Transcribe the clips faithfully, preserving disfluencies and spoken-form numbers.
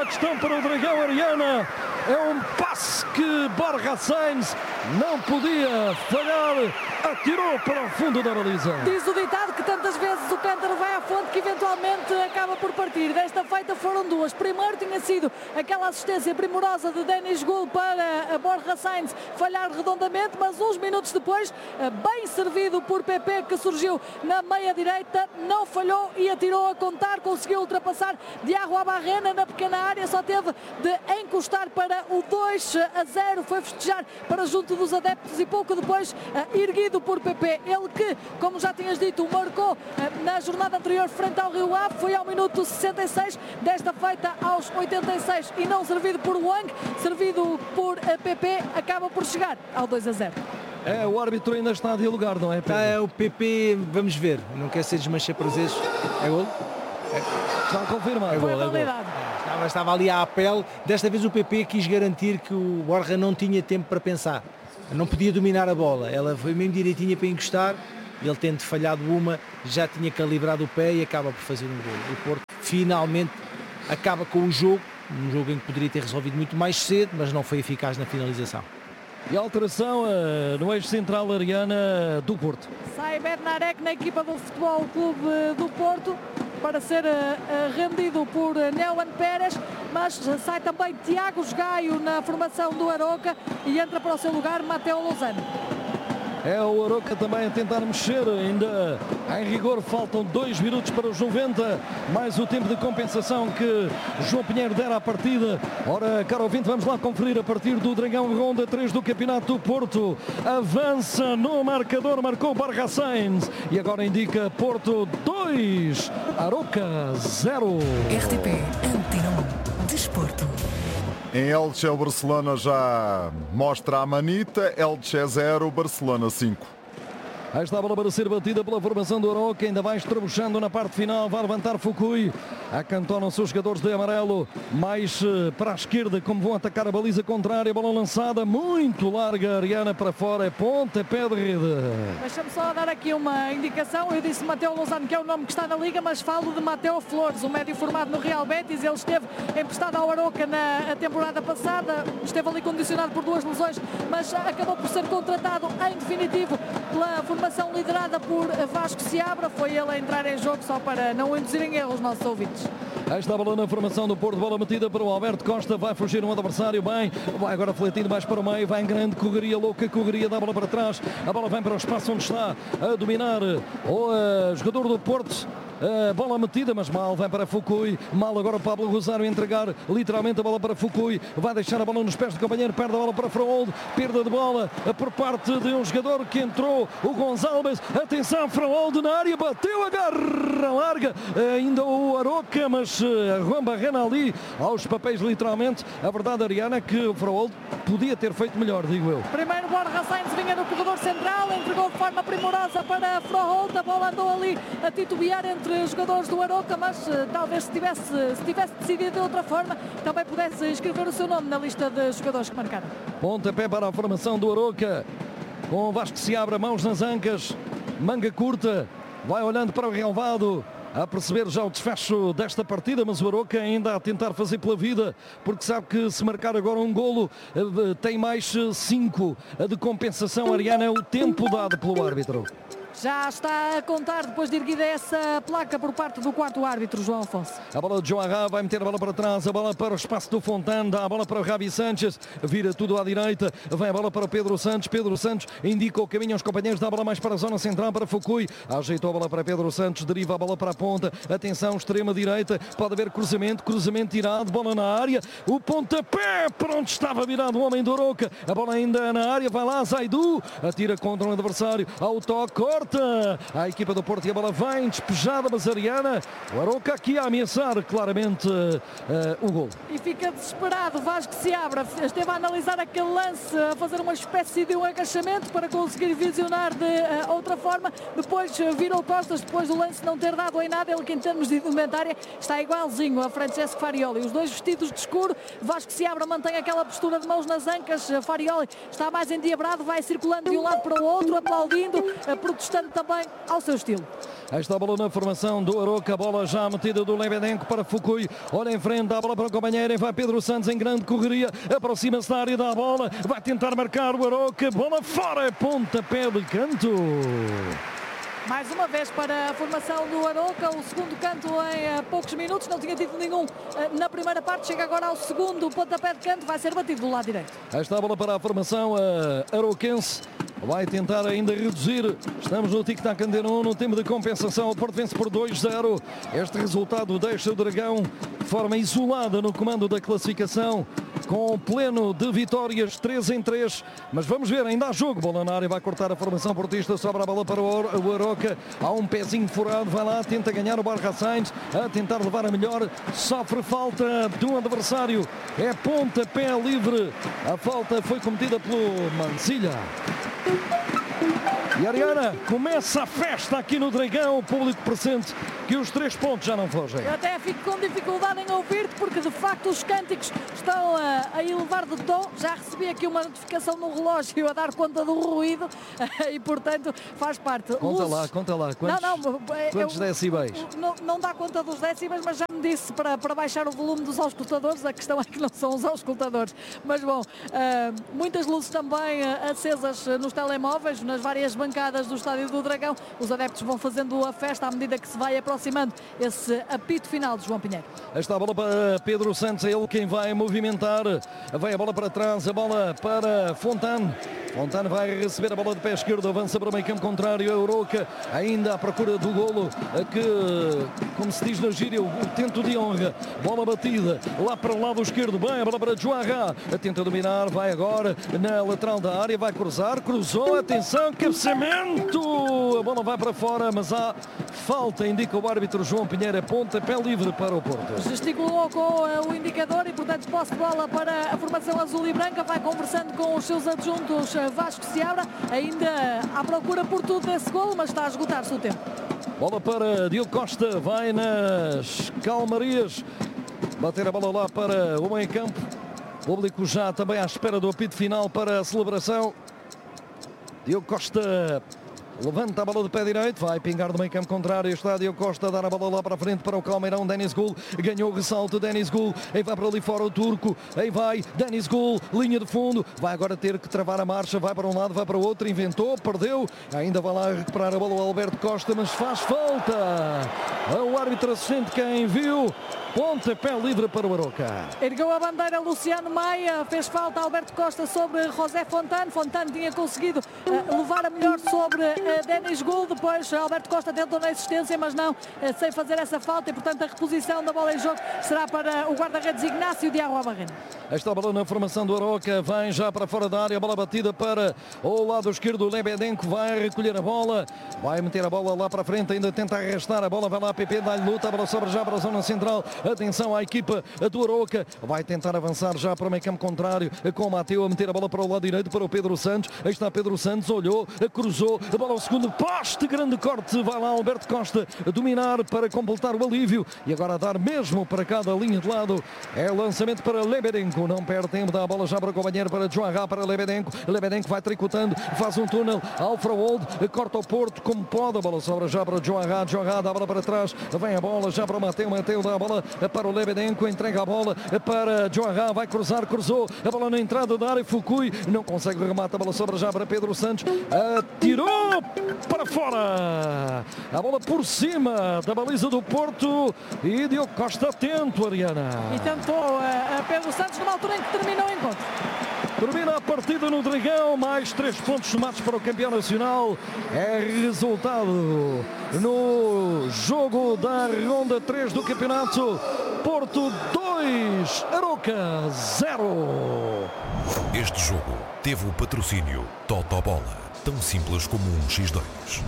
a questão para o Dragão, Ariana. É um passe que Borja Sainz não podia falhar, atirou para o fundo da baliza. Diz o ditado que tantas vezes o cântaro vai à fonte que eventualmente acaba por partir. Desta feita foram duas. Primeiro tinha sido aquela assistência primorosa de Denis Gul para a Borja Sainz falhar redondamente, mas uns minutos depois, bem servido por Pepe, que surgiu na meia direita, não falhou e atirou a contar, conseguiu ultrapassar Diago Abarrena na pequena área, só teve de encostar para o dois a zero, foi festejar para junto dos adeptos e pouco depois erguido por Pepe, ele que, como já tinhas dito, marcou na jornada anterior frente ao Rio Ave, foi ao minuto sessenta e seis, desta feita aos oitenta e seis e não servido por Wang, servido por Pepe, acaba por chegar ao dois a zero. É, o árbitro ainda está a dialogar, não é, Pedro? É, o P P, vamos ver, não quer ser desmancha-prazeres. É golo? É. Está a confirmar. É Foi golo, é validado. Estava, estava ali à apelo. Desta vez o P P quis garantir que o Borja não tinha tempo para pensar. Não podia dominar a bola. Ela foi mesmo direitinha para encostar. Ele tendo falhado uma, já tinha calibrado o pé e acaba por fazer um golo. O Porto finalmente acaba com o jogo. Um jogo em que poderia ter resolvido muito mais cedo, mas não foi eficaz na finalização. E alteração uh, no eixo central, Ariana, do Porto. Sai Bernarek na equipa do Futebol Clube do Porto para ser uh, uh, rendido por uh, Neuan Pérez, mas sai também Tiago Gaio na formação do Aroca e entra para o seu lugar Mateo Lozano. É o Aroca também a tentar mexer, ainda em rigor faltam dois minutos para os noventa, mais o tempo de compensação que João Pinheiro dera à partida. Ora, caro ouvinte, vamos lá conferir a partir do Dragão, ronda três do Campeonato do Porto. Avança no marcador, marcou Borja Sainz e agora indica Porto dois, Aroca zero. R T P Antena um Desporto. Em Elche, o Barcelona já mostra a manita. Elche zero, Barcelona cinco. Aí está a bola para ser batida pela formação do Aroca, ainda vai estrabuchando na parte final, vai levantar Fukui, acantonam-se os jogadores de amarelo, mais uh, para a esquerda, como vão atacar a baliza contrária, bola lançada, muito larga, Ariana para fora, é ponta, é pé de rede. Deixa-me só dar aqui uma indicação, eu disse Mateo Lozano, que é o nome que está na Liga, mas falo de Mateo Flores, o médio formado no Real Betis, ele esteve emprestado ao Aroca na temporada passada, esteve ali condicionado por duas lesões, mas acabou por ser contratado em definitivo pela formação formação liderada por Vasco Seabra, foi ele a entrar em jogo só para não induzirem erros os nossos ouvintes. Aí está a bola na formação do Porto, bola metida para o Alberto Costa, vai fugir um adversário, bem, vai agora fletindo mais para o meio, vai em grande correria, louca correria, dá a bola para trás, a bola vem para o espaço onde está a dominar o uh, jogador do Porto. Uh, bola metida, mas mal, vem para Fukui, mal agora o Pablo Rosário entregar literalmente a bola para Fukui, vai deixar a bola nos pés do companheiro, perde a bola para Fraoldo, perda de bola uh, por parte de um jogador que entrou, o Gonçalves, atenção, Fraoldo na área, bateu a garra larga, uh, ainda o Aroca, mas uh, Juan Barrena ali aos papéis literalmente. A verdade, Ariana, é que o Fraoldo podia ter feito melhor, digo eu. Primeiro Borja Sainz vinha no corredor central, entregou de forma primorosa para Fraoldo, a bola andou ali a titubear entre os jogadores do Aroca, mas uh, talvez se tivesse, se tivesse decidido de outra forma, também pudesse escrever o seu nome na lista de jogadores que marcaram. Pontapé para a formação do Aroca, com o Vasco Seabra, mãos nas ancas, manga curta, vai olhando para o relvado, a perceber já o desfecho desta partida, mas o Aroca ainda a tentar fazer pela vida, porque sabe que se marcar agora um golo, tem mais cinco de compensação. Ariana, é o tempo dado pelo árbitro. Já está a contar depois de erguida essa placa por parte do quarto árbitro, João Afonso. A bola de João Arra vai meter a bola para trás, a bola para o espaço do Fontana, dá a bola para o Javi Sánchez, vira tudo à direita, vem a bola para o Pedro Santos, Pedro Santos indica o caminho aos companheiros, dá a bola mais para a zona central, para Fukui, ajeitou a bola para Pedro Santos, deriva a bola para a ponta, atenção, extrema direita, pode haver cruzamento, cruzamento tirado, bola na área, o pontapé, para onde estava virado o homem do Aroca, a bola ainda na área, vai lá, Zaidu, atira contra um adversário, ao toque, corta, a equipa do Porto e a bola vem despejada, mas Ariana, o Aroca aqui a ameaçar claramente uh, uh, o gol. E fica desesperado, Vasco Seabra esteve a analisar aquele lance, a fazer uma espécie de um agachamento para conseguir visionar de uh, outra forma, depois uh, virou costas, depois do lance não ter dado em nada, ele que em termos de indumentária está igualzinho a Francesco Farioli, os dois vestidos de escuro, Vasco Seabra mantém aquela postura de mãos nas ancas, uh, Farioli está mais endiabrado, vai circulando de um lado para o outro, aplaudindo, uh, protestando também ao seu estilo. Aí está a bola na formação do Aroca, a bola já metida do Lebedenko para Fukui, olha em frente, dá a bola para o companheiro, vai Pedro Santos em grande correria, aproxima-se da área da bola, vai tentar marcar o Aroca, bola fora, pontapé de canto. Mais uma vez para a formação do Aroca, o segundo canto em uh, poucos minutos, não tinha tido nenhum uh, na primeira parte, chega agora ao segundo pontapé de canto, vai ser batido do lado direito. Aí está a bola para a formação uh, aroquense. Vai tentar ainda reduzir. Estamos no tic-tac Antenão, no tempo de compensação. O Porto vence por dois zero. Este resultado deixa o Dragão de forma isolada no comando da classificação, com pleno de vitórias, três em três. Mas vamos ver, ainda há jogo. Bola na área, vai cortar a formação portista. Sobra a bola para o Aroca. Há um pezinho furado, vai lá, tenta ganhar o Borja Sainz, a tentar levar a melhor. Sofre falta de um adversário. É pontapé livre. A falta foi cometida pelo Mancilha. E Ariana, começa a festa aqui no Dragão, o público presente que os três pontos já não fogem. Eu até fico com dificuldade em ouvir-te porque de facto os cânticos estão a, a elevar de tom. Já recebi aqui uma notificação no relógio a dar conta do ruído e portanto faz parte. Conta Luzes... lá, conta lá. Quantos, não, não, quantos eu, decibéis? Não, não dá conta dos decibéis, mas já me disse para, para baixar o volume dos auscultadores. A questão é que não são os auscultadores. Mas bom, uh, muitas luzes também uh, acesas nos telemóveis, nas várias bancadas do Estádio do Dragão. Os adeptos vão fazendo a festa à medida que se vai aproximando esse apito final de João Pinheiro. Esta bola para Pedro Santos, é ele quem vai movimentar. Vai a bola para trás, a bola para Fontane. Fontane vai receber a bola de pé esquerdo, avança para o meio campo contrário. A Aroca ainda à procura do golo, que, como se diz na gíria, o tento de honra. Bola batida lá para o lado esquerdo. Bem, a bola para Joarra. Tenta dominar, vai agora na lateral da área, vai cruzar, cruzou, atenção, cabeceamento. A bola vai para fora, mas há falta, indica o árbitro João Pinheiro. É pontapé livre para o Porto. Gesticulou com o indicador e, portanto, posse de bola para a formação azul e branca. Vai conversando com os seus adjuntos. Vasco Seabra ainda à procura por tudo desse golo, mas está a esgotar-se o tempo. Bola para Diogo Costa, vai nas calmarias, bater a bola lá para o meio campo. Público já também à espera do apito final para a celebração. Diogo Costa levanta a bola de pé direito, vai pingar do meio campo contrário. Está Diogo Costa a dar a bola lá para a frente para o Calmeirão. Denis Gul ganhou o ressalto. Denis Gul, aí vai para ali fora o turco. Aí vai Denis Gul, linha de fundo. Vai agora ter que travar a marcha. Vai para um lado, vai para o outro. Inventou, perdeu. Ainda vai lá recuperar a bola o Alberto Costa, mas faz falta. O árbitro assistente quem viu. Pontapé livre para o Aroca. Ergueu a bandeira Luciano Maia, fez falta Alberto Costa sobre José Fontane. Fontane tinha conseguido uh, levar a melhor sobre uh, Denis Gul. Depois Alberto Costa tentou na existência, mas não uh, sem fazer essa falta, e portanto a reposição da bola em jogo será para o guarda-redes Ignácio Diago Albarreno. Esta bola na formação do Aroca, vem já para fora da área, bola batida para o lado esquerdo. Lebedenko vai recolher a bola, vai meter a bola lá para a frente, ainda tenta arrastar a bola, vai lá a P P, dá-lhe luta, a bola sobra já para a zona central. Atenção à equipa do Aroca, vai tentar avançar já para o meio campo contrário, com o Mateu a meter a bola para o lado direito para o Pedro Santos. Aí está Pedro Santos, olhou, cruzou, a bola ao segundo poste, grande corte, vai lá Alberto Costa a dominar para completar o alívio e agora a dar mesmo para cada linha de lado. É o lançamento para Lebedenko, não perde tempo, dá a bola já para o companheiro, para Joarra, para Lebedenko. Lebedenko vai tricotando, faz um túnel, Alfraold corta o Porto como pode, a bola sobra já para Joarra, Joarra dá a bola para trás, vem a bola já para o Mateu, Mateu dá a bola para o Lebedenko, entrega a bola para Joarra, vai cruzar, cruzou, a bola na entrada da área, Fukui não consegue remate, a bola sobra já para Pedro Santos, atirou para fora, a bola por cima da baliza do Porto e Diogo Costa atento, Ariana. E tentou a Pedro Santos numa altura em que terminou o encontro. Termina a partida no Dragão, mais três pontos somados para o campeão nacional. É resultado no jogo da ronda três do campeonato. Porto dois, Aroca zero. Este jogo teve o patrocínio Totobola, tão simples como um xis dois.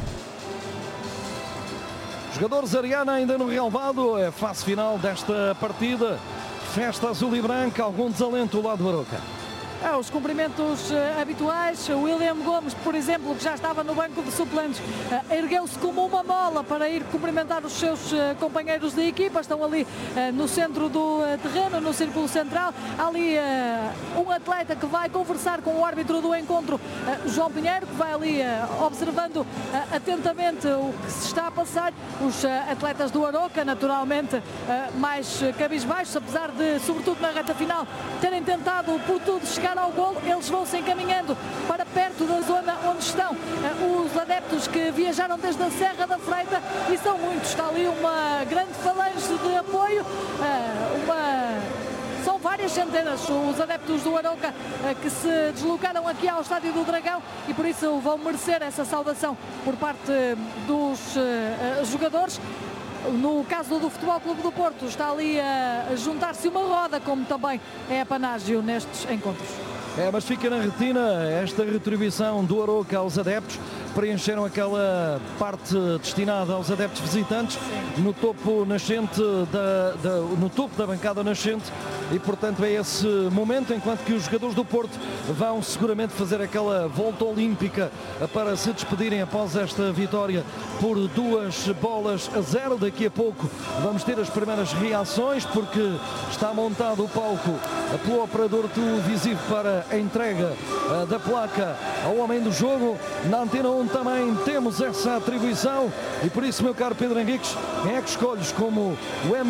Jogadores Ariana ainda no relvado, é a fase final desta partida. Festa azul e branca, algum desalento lá do Aroca. É, os cumprimentos uh, habituais. O William Gomes, por exemplo, que já estava no banco de suplentes, uh, ergueu-se como uma mola para ir cumprimentar os seus uh, companheiros de equipa. Estão ali uh, no centro do uh, terreno, no círculo central. Há ali uh, um atleta que vai conversar com o árbitro do encontro, uh, João Pinheiro, que vai ali uh, observando uh, atentamente o que se está a passar. Os uh, atletas do Arouca, naturalmente, uh, mais cabisbaixos, apesar de, sobretudo na reta final, terem tentado por tudo chegar ao golo, eles vão se encaminhando para perto da zona onde estão uh, os adeptos que viajaram desde a Serra da Freita, e são muitos. Está ali uma grande falange de apoio, uh, uma... São várias centenas os adeptos do Arouca uh, que se deslocaram aqui ao Estádio do Dragão, e por isso vão merecer essa saudação por parte dos uh, uh, jogadores. No caso do Futebol Clube do Porto, está ali a juntar-se uma roda, como também é apanágio nestes encontros. É, mas fica na retina esta retribuição do Arouca aos adeptos. Preencheram aquela parte destinada aos adeptos visitantes no topo nascente da, da, no topo da bancada nascente, e portanto é esse momento, enquanto que os jogadores do Porto vão seguramente fazer aquela volta olímpica para se despedirem após esta vitória por duas bolas a zero. Daqui a pouco vamos ter as primeiras reações, porque está montado o palco pelo operador televisivo para a entrega da placa ao homem do jogo. Na Antena um também temos essa atribuição, e por isso, meu caro Pedro Henriques, quem é que escolhes como o M